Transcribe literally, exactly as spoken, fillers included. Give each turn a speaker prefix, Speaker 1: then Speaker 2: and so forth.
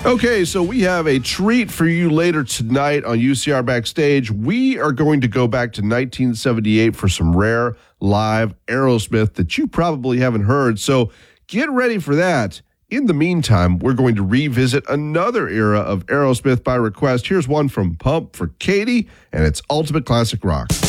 Speaker 1: Okay, so we have a treat for you later tonight on U C R Backstage. We are going to go back to nineteen seventy-eight for some rare live Aerosmith that you probably haven't heard. So get ready for that. In the meantime, we're going to revisit another era of Aerosmith by request. Here's one from Pump for Katie, and it's Ultimate Classic Rock.